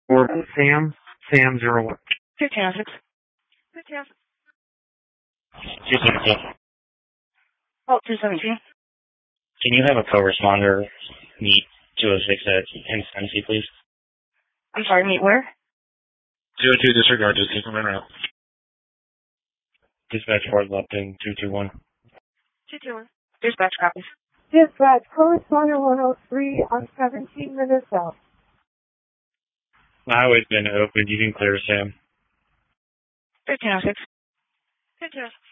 Or Sam 01. 1506. 1506. 217. Oh, 217. Can you have a co-responder meet 206 at Incensi, please? I'm sorry, meet where? 202 disregard, just keep them in route. Dispatch Fort Lupton 221. 221. Dispatch copies. Dispatch, correspondent 103 on 17 minutes out. The highway's been opened. You can clear, Sam. 1506. 1506.